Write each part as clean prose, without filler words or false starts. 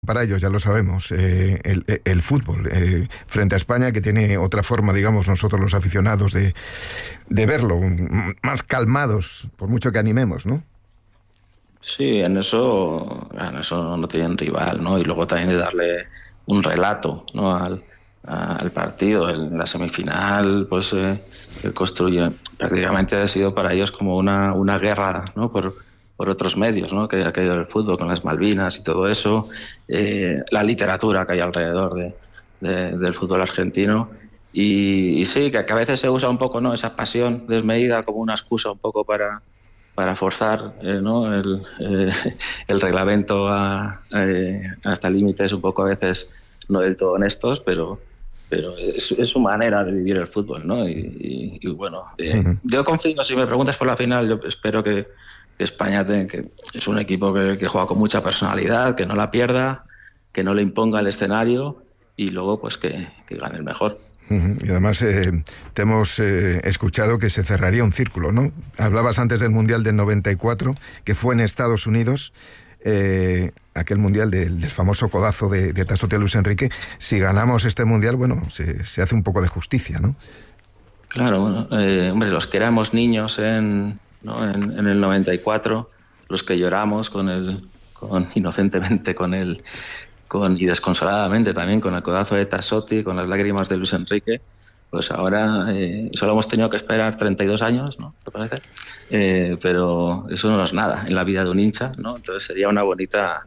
para ellos, ya lo sabemos, el fútbol, frente a España, que tiene otra forma, digamos, nosotros los aficionados de verlo, más calmados, por mucho que animemos, ¿no? Sí, en eso no tienen rival, ¿no? Y luego también de darle un relato, ¿no? al partido. En la semifinal, pues construye, prácticamente ha sido para ellos como una guerra, ¿no? Por otros medios, ¿no? Que ha caído el fútbol con las Malvinas y todo eso, la literatura que hay alrededor del fútbol argentino. Y sí, que a veces se usa un poco, ¿no? Esa pasión desmedida como una excusa un poco para forzar, ¿no? el reglamento hasta límites un poco a veces no del todo honestos, pero es su manera de vivir el fútbol, ¿no? Y bueno, yo confío, si me preguntas por la final, yo espero que España que es un equipo que juega con mucha personalidad, que no la pierda, que no le imponga el escenario y luego pues que gane el mejor. Y además te hemos escuchado que se cerraría un círculo, ¿no? Hablabas antes del Mundial del 94, que fue en Estados Unidos, aquel Mundial del famoso codazo de Tasotti a Luis Enrique. Si ganamos este Mundial, bueno, se hace un poco de justicia, ¿no? Claro, bueno, hombre, los que éramos niños en el 94, los que lloramos inocentemente y desconsoladamente también con el codazo de Tasotti, con las lágrimas de Luis Enrique, pues ahora solo hemos tenido que esperar 32 años, ¿no? ¿Te parece? Pero eso no es nada en la vida de un hincha, ¿no? Entonces sería una bonita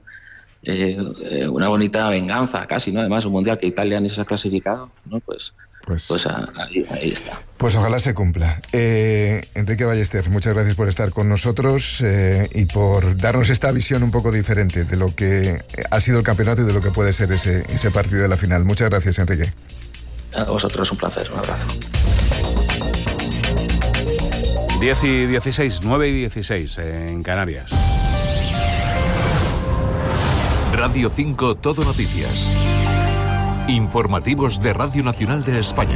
venganza casi, ¿no? Además, un mundial que Italia ni se ha clasificado, ¿no? Pues ahí está. Pues ojalá se cumpla. Enrique Ballester, muchas gracias por estar con nosotros y por darnos esta visión un poco diferente de lo que ha sido el campeonato y de lo que puede ser ese partido de la final. Muchas gracias, Enrique. A vosotros un placer, un abrazo. 10:16, 9:16 en Canarias. Radio 5 Todo Noticias. Informativos de Radio Nacional de España.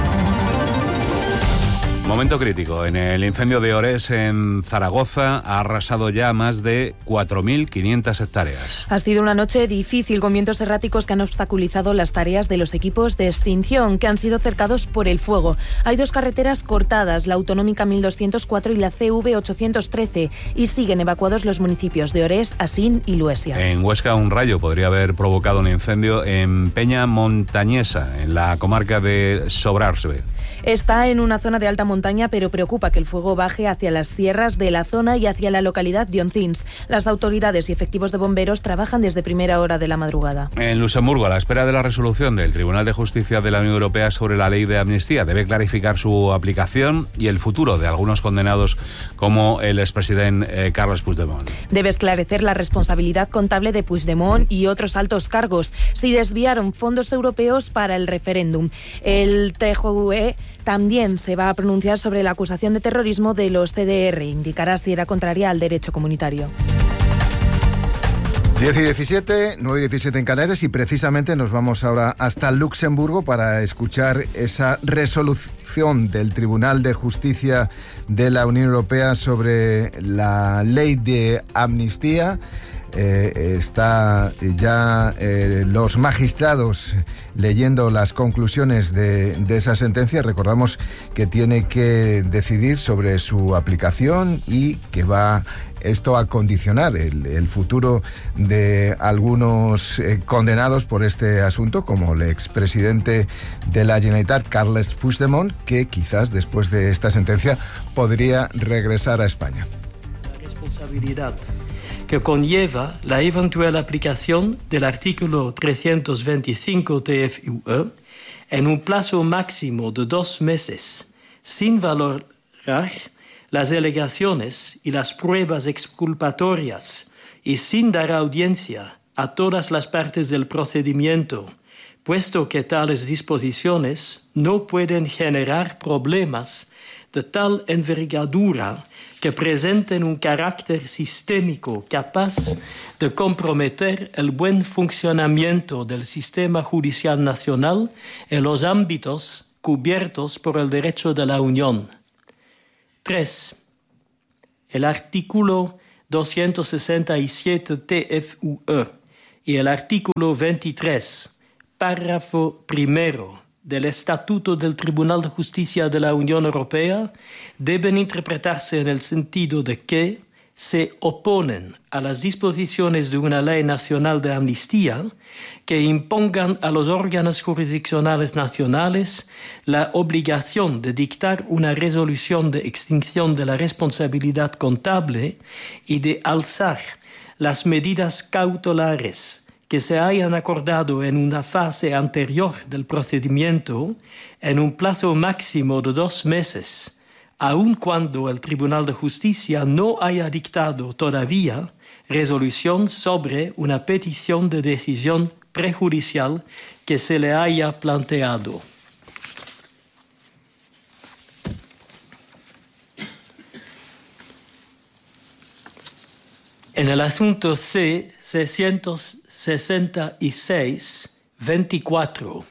Momento crítico. En el incendio de Orés, en Zaragoza, ha arrasado ya más de 4.500 hectáreas. Ha sido una noche difícil, con vientos erráticos que han obstaculizado las tareas de los equipos de extinción, que han sido cercados por el fuego. Hay dos carreteras cortadas, la autonómica 1204 y la CV 813, y siguen evacuados los municipios de Orés, Asín y Luesia. En Huesca, un rayo podría haber provocado un incendio en Peña Montañesa, en la comarca de Sobrarbe. Está en una zona de alta montaña, pero preocupa que el fuego baje hacia las sierras de la zona y hacia la localidad de Oncins. Las autoridades y efectivos de bomberos trabajan desde primera hora de la madrugada. En Luxemburgo, a la espera de la resolución del Tribunal de Justicia de la Unión Europea sobre la ley de amnistía, debe clarificar su aplicación y el futuro de algunos condenados como el expresidente Carles Puigdemont. Debe esclarecer la responsabilidad contable de Puigdemont y otros altos cargos si desviaron fondos europeos para el referéndum. El TJUE también se va a pronunciar sobre la acusación de terrorismo de los CDR. Indicará si era contraria al derecho comunitario. 10:17, 9:17 en Canarias, y precisamente nos vamos ahora hasta Luxemburgo para escuchar esa resolución del Tribunal de Justicia de la Unión Europea sobre la ley de amnistía. Está ya los magistrados leyendo las conclusiones de esa sentencia. Recordamos que tiene que decidir sobre su aplicación y que va esto a condicionar el futuro de algunos condenados por este asunto, como el expresidente de la Generalitat, Carles Puigdemont, que quizás después de esta sentencia podría regresar a España. La responsabilidad que conlleva la eventual aplicación del artículo 325 TFUE en un plazo máximo de 2 meses, sin valorar las alegaciones y las pruebas exculpatorias y sin dar audiencia a todas las partes del procedimiento, puesto que tales disposiciones no pueden generar problemas de tal envergadura que presenten un carácter sistémico capaz de comprometer el buen funcionamiento del sistema judicial nacional en los ámbitos cubiertos por el derecho de la Unión. 3. El artículo 267 TFUE y el artículo 23, párrafo primero del Estatuto del Tribunal de Justicia de la Unión Europea deben interpretarse en el sentido de que se oponen a las disposiciones de una ley nacional de amnistía que impongan a los órganos jurisdiccionales nacionales la obligación de dictar una resolución de extinción de la responsabilidad contable y de alzar las medidas cautelares que se hayan acordado en una fase anterior del procedimiento en un plazo máximo de 2 meses, aun cuando el Tribunal de Justicia no haya dictado todavía resolución sobre una petición de decisión prejudicial que se le haya planteado. En el asunto C-666-24,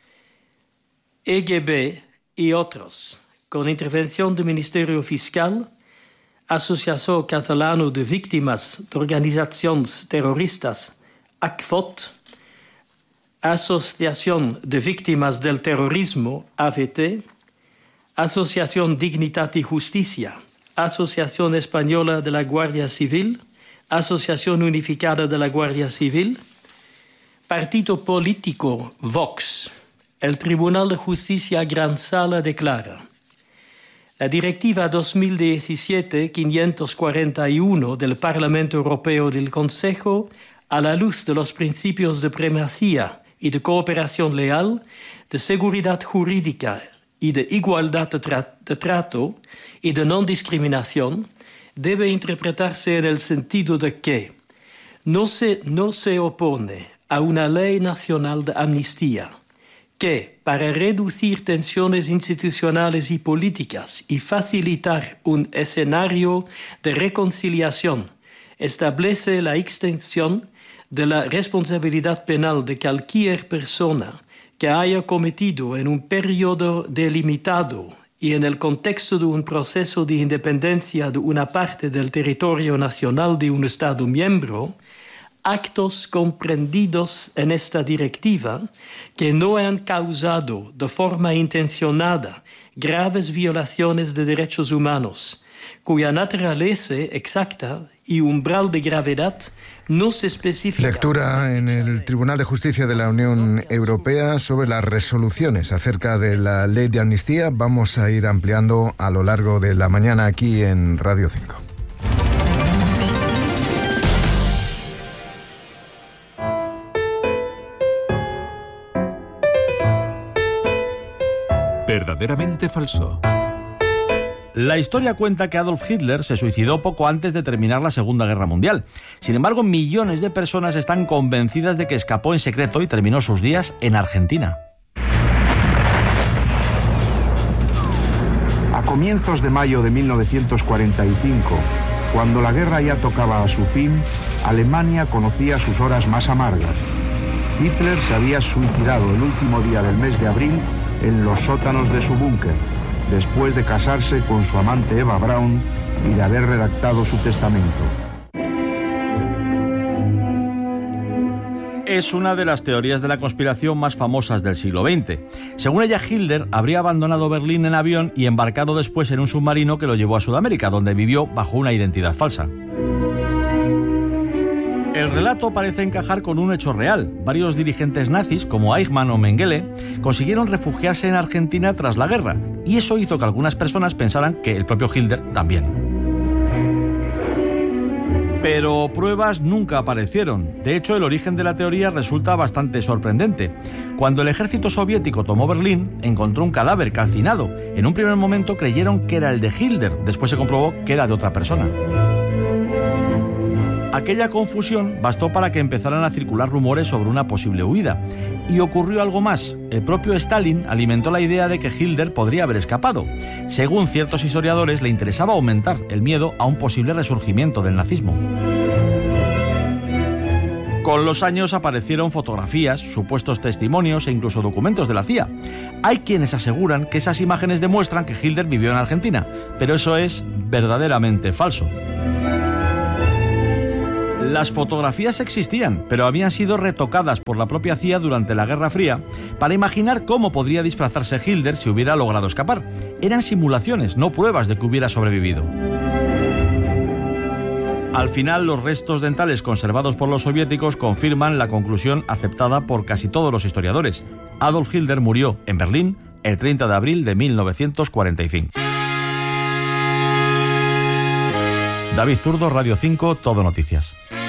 EGB y otros, con intervención del Ministerio Fiscal, Asociación Catalana de Víctimas de Organizaciones Terroristas, ACFOT, Asociación de Víctimas del Terrorismo, AVT, Asociación Dignidad y Justicia, Asociación Española de la Guardia Civil, Asociación Unificada de la Guardia Civil, Partido Político Vox. El Tribunal de Justicia Gran Sala declara: la Directiva 2017-541 del Parlamento Europeo y del Consejo, a la luz de los principios de primacía y de cooperación leal, de seguridad jurídica y de igualdad de trato y de no discriminación, debe interpretarse en el sentido de que no se opone a una ley nacional de amnistía que, para reducir tensiones institucionales y políticas y facilitar un escenario de reconciliación, establece la extensión de la responsabilidad penal de cualquier persona que haya cometido en un periodo delimitado y en el contexto de un proceso de independencia de una parte del territorio nacional de un Estado miembro, actos comprendidos en esta directiva que no han causado de forma intencionada graves violaciones de derechos humanos, cuya naturaleza exacta y umbral de gravedad no se especifica. Lectura en el Tribunal de Justicia de la Unión Europea sobre las resoluciones acerca de la ley de amnistía. Vamos a ir ampliando a lo largo de la mañana aquí en Radio 5. Verdaderamente falso. La historia cuenta que Adolf Hitler se suicidó poco antes de terminar la Segunda Guerra Mundial. Sin embargo, millones de personas están convencidas de que escapó en secreto y terminó sus días en Argentina. A comienzos de mayo de 1945, cuando la guerra ya tocaba a su fin, Alemania conocía sus horas más amargas. Hitler se había suicidado el último día del mes de abril en los sótanos de su búnker, después de casarse con su amante Eva Braun y de haber redactado su testamento. Es una de las teorías de la conspiración más famosas del siglo XX. Según ella, Hitler habría abandonado Berlín en avión y embarcado después en un submarino que lo llevó a Sudamérica, donde vivió bajo una identidad falsa. El relato parece encajar con un hecho real. Varios dirigentes nazis, como Eichmann o Mengele, consiguieron refugiarse en Argentina tras la guerra, y eso hizo que algunas personas pensaran que el propio Hitler también. Pero pruebas nunca aparecieron. De hecho, el origen de la teoría resulta bastante sorprendente. Cuando el ejército soviético tomó Berlín, encontró un cadáver calcinado. En un primer momento creyeron que era el de Hitler, después se comprobó que era de otra persona. Aquella confusión bastó para que empezaran a circular rumores sobre una posible huida. Y ocurrió algo más. El propio Stalin alimentó la idea de que Hitler podría haber escapado. Según ciertos historiadores, le interesaba aumentar el miedo a un posible resurgimiento del nazismo. Con los años aparecieron fotografías, supuestos testimonios e incluso documentos de la CIA. Hay quienes aseguran que esas imágenes demuestran que Hitler vivió en Argentina, pero eso es verdaderamente falso. Las fotografías existían, pero habían sido retocadas por la propia CIA durante la Guerra Fría para imaginar cómo podría disfrazarse Hitler si hubiera logrado escapar. Eran simulaciones, no pruebas de que hubiera sobrevivido. Al final, los restos dentales conservados por los soviéticos confirman la conclusión aceptada por casi todos los historiadores. Adolf Hitler murió en Berlín el 30 de abril de 1945. David Zurdo, Radio 5, Todo Noticias.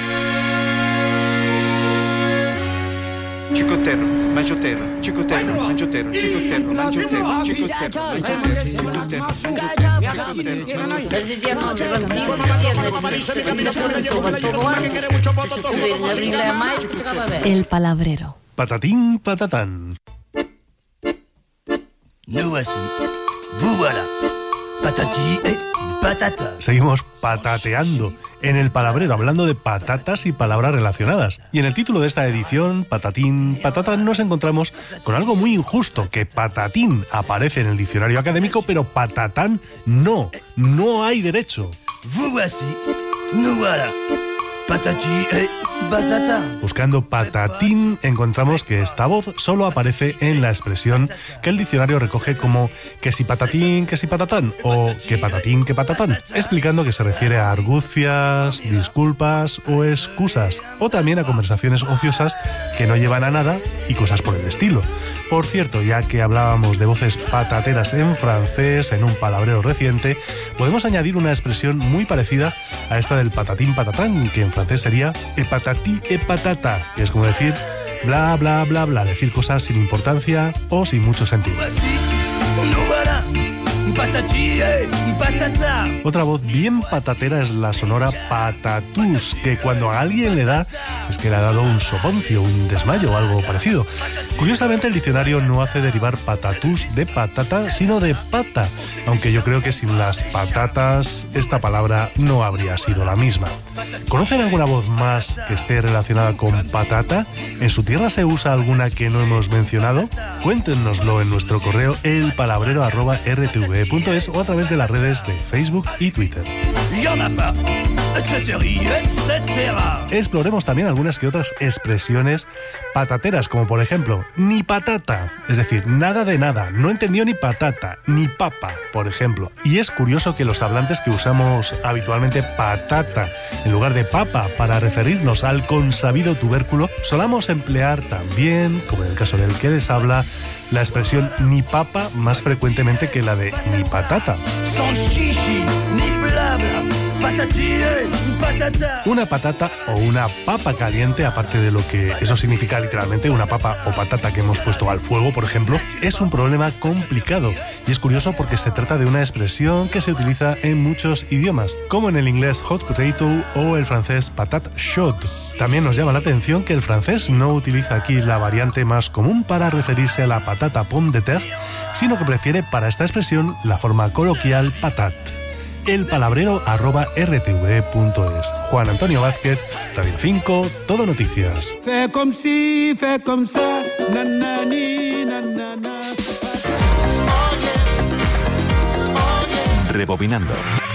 Chicotero, manchotero, chicotero, manchotero, chicotero, manchotero, chicotero, El Palabrero. Patatín, patatán. Nous voici, vous voilà, patati et patata. Seguimos patateando en el Palabrero, hablando de patatas y palabras relacionadas. Y en el título de esta edición, Patatín, patatán, nos encontramos con algo muy injusto, que patatín aparece en el diccionario académico, pero patatán no hay derecho. Vous voici, nous voilà, patati et patata. Buscando patatín encontramos que esta voz solo aparece en la expresión que el diccionario recoge como que si patatín, que si patatán o que patatín, que patatán, explicando que se refiere a argucias, disculpas o excusas, o también a conversaciones ociosas que no llevan a nada y cosas por el estilo. Por cierto, ya que hablábamos de voces patateras en francés en un palabrero reciente, podemos añadir una expresión muy parecida a esta del patatín patatán, que en francés sería patati et patata, que es como decir bla bla bla bla, decir cosas sin importancia o sin mucho sentido. Otra voz bien patatera es la sonora patatús, que cuando a alguien le da es que le ha dado un soponcio, un desmayo o algo parecido. Curiosamente, el diccionario no hace derivar patatús de patata, sino de pata, aunque yo creo que sin las patatas esta palabra no habría sido la misma. ¿Conocen alguna voz más que esté relacionada con patata? ¿En su tierra se usa alguna que no hemos mencionado? Cuéntenoslo en nuestro correo elpalabrero@rtve.es o a través de las redes de Facebook y Twitter. Exploremos también algunas que otras expresiones patateras, como por ejemplo, ni patata, es decir, nada de nada, no entendió ni patata, ni papa, por ejemplo. Y es curioso que los hablantes que usamos habitualmente patata en lugar de papa para referirnos al consabido tubérculo, solamos emplear también, como en el caso del que les habla, la expresión ni papa más frecuentemente que la de ni patata. Una patata o una papa caliente, aparte de lo que eso significa literalmente, una papa o patata que hemos puesto al fuego, por ejemplo, es un problema complicado. Y es curioso porque se trata de una expresión que se utiliza en muchos idiomas, como en el inglés hot potato o el francés patate chaude. También nos llama la atención que el francés no utiliza aquí la variante más común para referirse a la patata pomme de terre, sino que prefiere para esta expresión la forma coloquial patate. elpalabrero@rtve.es. Juan Antonio Vázquez, Radio 5, Todo Noticias. Rebobinando.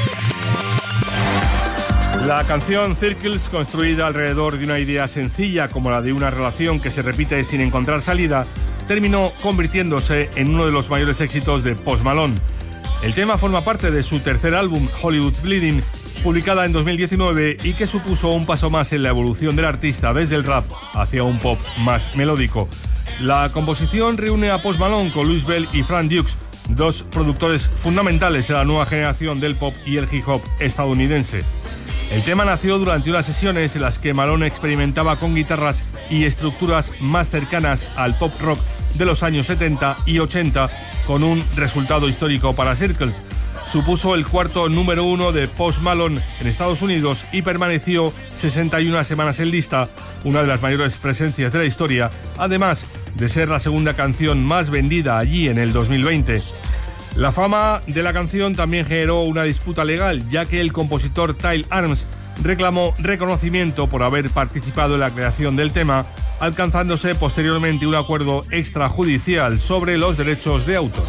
La canción Circles, construida alrededor de una idea sencilla como la de una relación que se repite sin encontrar salida, terminó convirtiéndose en uno de los mayores éxitos de Post Malone. El tema forma parte de su tercer álbum, Hollywood's Bleeding, publicada en 2019 y que supuso un paso más en la evolución del artista desde el rap hacia un pop más melódico. La composición reúne a Post Malone con Louis Bell y Frank Dukes, dos productores fundamentales en la nueva generación del pop y el hip hop estadounidense. El tema nació durante unas sesiones en las que Malone experimentaba con guitarras y estructuras más cercanas al pop rock de los años 70 y 80, con un resultado histórico para Circles. Supuso el cuarto número 1 de Post Malone en Estados Unidos y permaneció 61 semanas en lista, una de las mayores presencias de la historia, además de ser la segunda canción más vendida allí en el 2020. La fama de la canción también generó una disputa legal, ya que el compositor Tyler Arms reclamó reconocimiento por haber participado en la creación del tema, alcanzándose posteriormente un acuerdo extrajudicial sobre los derechos de autor.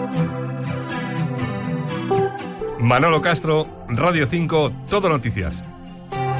Manolo Castro, Radio 5, Todo Noticias.